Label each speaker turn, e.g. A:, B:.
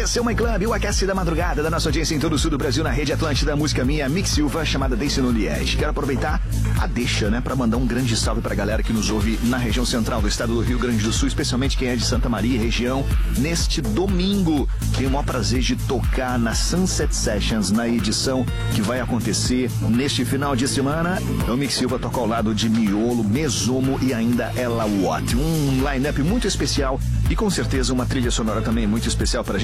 A: Esse é o My Club, o aquece da madrugada da nossa audiência em todo o sul do Brasil, na Rede Atlântida, música minha, Mick Silva, chamada Deixa no Liege. Quero aproveitar a deixa, né, pra mandar um grande salve pra galera que nos ouve na região central do estado do Rio Grande do Sul, especialmente quem é de Santa Maria, região. Neste domingo, tenho o maior prazer de tocar na Sunset Sessions, na edição que vai acontecer neste final de semana. O Mick Silva toca ao lado de Miolo, Mesomo e ainda Ella Watt. Um line-up muito especial e com certeza uma trilha sonora também muito especial pra gente.